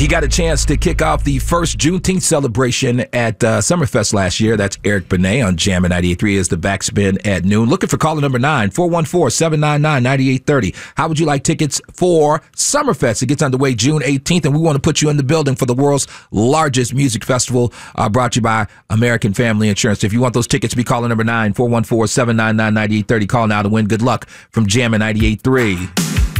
He got a chance to kick off the first Juneteenth celebration at Summerfest last year. That's Eric Benet on Jammin' 98.3 is the backspin at noon. Looking for caller number 9, 414-799-9830. How would you like tickets for Summerfest? It gets underway June 18th, and we want to put you in the building for the world's largest music festival, brought to you by American Family Insurance. If you want those tickets, be caller number 9, 414-799-9830. Call now to win. Good luck from Jammin' 98.3.